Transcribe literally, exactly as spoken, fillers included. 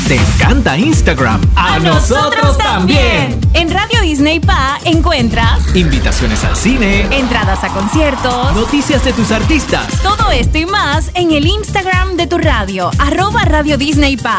¿Te encanta Instagram? ¡A, ¡A nosotros también! En Radio Disney Pa encuentras invitaciones al cine, entradas a conciertos, noticias de tus artistas. Todo esto y más en el Instagram de tu radio, arroba Radio Disney Pa.